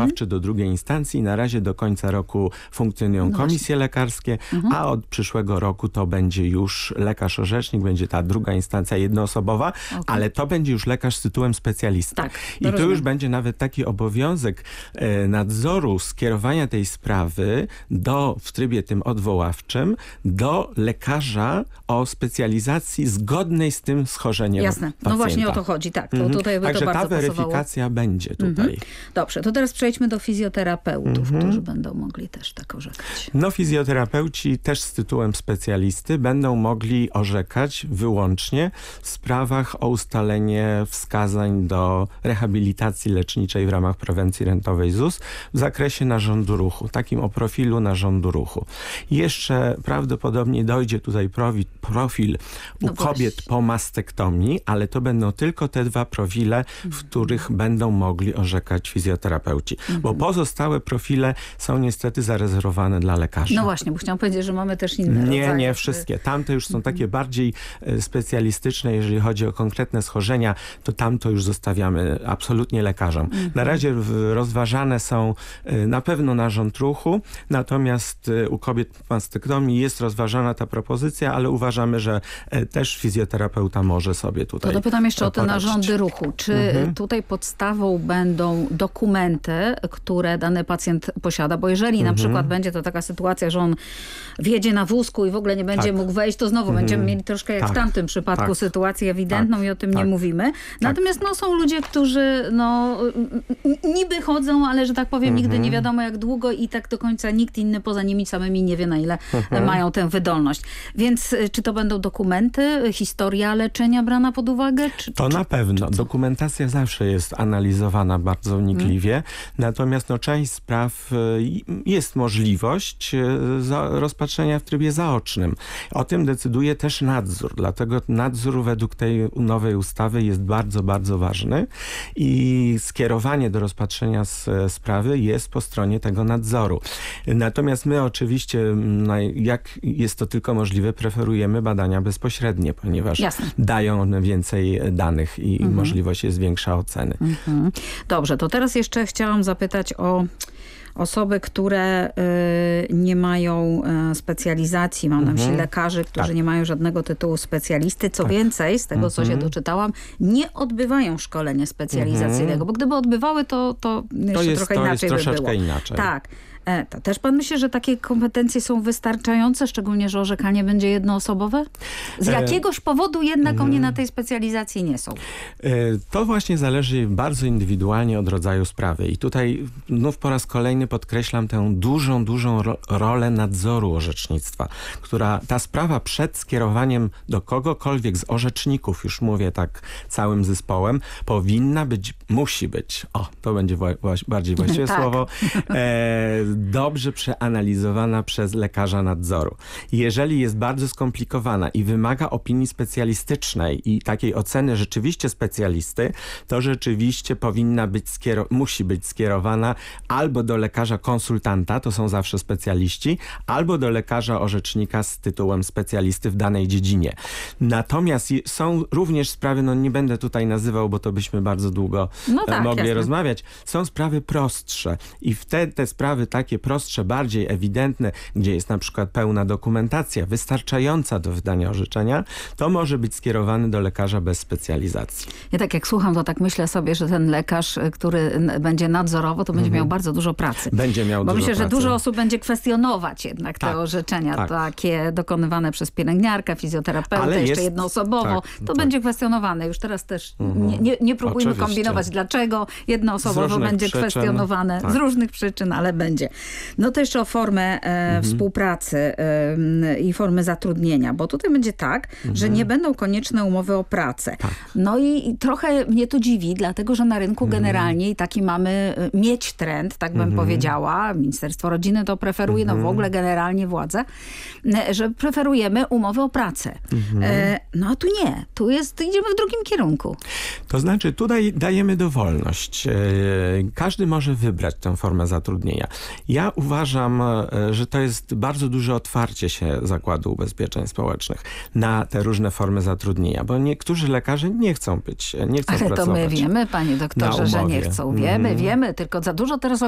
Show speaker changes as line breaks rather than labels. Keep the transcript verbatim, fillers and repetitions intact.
odwoławczy do drugiej instancji. Na razie do końca roku funkcjonują
No
komisje lekarskie,
Mhm.
a od przyszłego roku to będzie już lekarz orzecznik, będzie ta druga instancja jednoosobowa,
Okej.
ale to będzie już lekarz z tytułem specjalisty.
Tak,
I
to
tu już
rozumiem.
będzie nawet taki obowiązek e, nadzoru skierowania tej sprawy do, w trybie tym odwoławczym do lekarza o specjalizacji zgodnej z tym schorzeniem
Jasne. No
pacjenta.
właśnie o to chodzi, tak. To,
Mhm.
tutaj by
Także
to
ta
bardzo pasowało.
weryfikacja będzie tutaj.
Mhm. Dobrze, to teraz przejdźmy do fizjoterapeutów,
Mhm.
którzy będą mogli też tak orzekać.
No fizjoterapeuci też z tytułem specjalisty będą mogli orzekać wyłącznie w sprawach o ustalenie wskazań do rehabilitacji leczniczej w ramach prewencji rentowej Z U S w zakresie narządu ruchu, takim o profilu narządu ruchu. Jeszcze prawdopodobnie dojdzie tutaj profi, profil u
No
kobiet
właśnie.
po mastektomii, ale to będą tylko te dwa profile, w których będą mogli orzekać fizjoterapeuci. Bo pozostałe profile są niestety zarezerwowane dla lekarzy.
No właśnie, bo chciałam powiedzieć, że mamy też inne
Nie,
rodzaje.
nie wszystkie. Tamte już są takie bardziej e, specjalistyczne, jeżeli chodzi o konkretne schorzenia, to tam to już zostawiamy absolutnie lekarzom. Na razie w, rozważane są e, na pewno narząd ruchu, natomiast e, u kobiet po mastektomii jest rozważana ta propozycja, ale uważamy, że e, też fizjoterapeuta może sobie
To
tutaj
dopytam jeszcze o te
poradzić.
narządy ruchu. Czy
Mhm.
tutaj podstawą będą dokumenty, które dany pacjent posiada? Bo jeżeli
Mhm.
na przykład będzie to taka sytuacja, że on wjedzie na wózku i w ogóle nie będzie
Tak.
mógł wejść, to znowu będziemy mieli troszkę jak
Tak.
w tamtym przypadku
Tak.
sytuację ewidentną
Tak.
i o tym
Tak.
nie mówimy. Natomiast no, są ludzie, którzy no, niby chodzą, ale że tak powiem nigdy
Mhm.
nie wiadomo jak długo i tak do końca nikt inny poza nimi samymi nie wie na ile
Mhm.
mają tę wydolność. Więc y, czy to będą dokumenty, historia leczenia brana pod uwagę? Czy,
To
czy,
na pewno. Dokumentacja zawsze jest analizowana bardzo wnikliwie, natomiast no, część spraw y, jest możliwość y, za, rozpatrzenia w trybie zaocznym. O tym decyduje też nadzór, dlatego nadzór według tej nowej ustawy jest bardzo, bardzo ważny i skierowanie do rozpatrzenia s, sprawy jest po stronie tego nadzoru. Natomiast my oczywiście, no, jak jest to tylko możliwe, preferujemy badania bezpośrednie, ponieważ
Jasne.
dają one więcej danych i
Mhm.
możliwość jest większa oceny.
Mhm. Dobrze, to teraz jeszcze chciałam zapytać o osoby, które y, nie mają y, specjalizacji, mam na myśli
Mhm.
lekarzy, którzy
Tak.
nie mają żadnego tytułu specjalisty. Co
Tak.
więcej, z tego co się
Mhm.
doczytałam, nie odbywają szkolenia specjalizacyjnego,
Mhm.
bo gdyby odbywały, to, to jeszcze
To jest,
trochę
to jest
inaczej by
troszeczkę
było.
inaczej.
Tak. E, to też pan myśli, że takie kompetencje są wystarczające, szczególnie, że orzekanie będzie jednoosobowe? Z
E,
jakiegoś powodu jednak oni na tej specjalizacji nie są.
E, To właśnie zależy bardzo indywidualnie od rodzaju sprawy. I tutaj znów po raz kolejny podkreślam tę dużą, dużą ro rolę nadzoru orzecznictwa, która ta sprawa przed skierowaniem do kogokolwiek z orzeczników, już mówię tak całym zespołem, powinna być, musi być, o, to będzie wła wła bardziej właściwe
Tak.
słowo, e, dobrze przeanalizowana przez lekarza nadzoru. Jeżeli jest bardzo skomplikowana i wymaga opinii specjalistycznej i takiej oceny rzeczywiście specjalisty, to rzeczywiście powinna być skiero- musi być skierowana albo do lekarza konsultanta, to są zawsze specjaliści, albo do lekarza orzecznika z tytułem specjalisty w danej dziedzinie. Natomiast je- są również sprawy, no nie będę tutaj nazywał, bo to byśmy bardzo długo
No
e,
tak,
mogli
jasne.
rozmawiać. Są sprawy prostsze i te, te sprawy takie prostsze, bardziej ewidentne, gdzie jest na przykład pełna dokumentacja wystarczająca do wydania orzeczenia, to może być skierowany do lekarza bez specjalizacji.
Ja tak jak słucham, to tak myślę sobie, że ten lekarz, y, który n- będzie nadzorował, to będzie miał bardzo dużo pracy.
Będzie miał
Bo
dużo
myślę, że
pracy.
dużo osób będzie kwestionować jednak
Tak,
te orzeczenia
tak.
takie dokonywane przez pielęgniarkę, fizjoterapeutę,
Ale
jeszcze
jest-
jednoosobowo.
tak,
to
tak.
będzie kwestionowane. Już teraz też nie, nie, nie próbujmy
Oczywiście.
kombinować dlaczego.
Z
Jednoosobowo
różnych
będzie
przyczyn,
kwestionowane.
tak.
Z różnych przyczyn, ale będzie. No to jeszcze o formę e, współpracy e, i formy zatrudnienia, bo tutaj będzie tak, że nie będą konieczne umowy o pracę. No i, i trochę mnie to dziwi, dlatego że na rynku generalnie i taki mamy e, mieć trend, tak bym powiedziała. Ministerstwo Rodziny to preferuje, no w ogóle generalnie władze, e, że preferujemy umowy o pracę. E, no a tu nie. Tu jest, idziemy w drugim kierunku.
To znaczy tutaj dajemy dowolność. E, Każdy może wybrać tę formę zatrudnienia. Ja uważam, e, że to jest bardzo duże otwarcie się Zakładu Ubezpieczeń Społecznych na te różne formy zatrudnienia, bo niektórzy lekarze nie chcą być, nie chcą
Ale to
pracować.
my wiemy, panie doktorze,
na
że nie
umowie.
chcą. Wiemy,
Mhm.
wiemy, tylko za dużo teraz o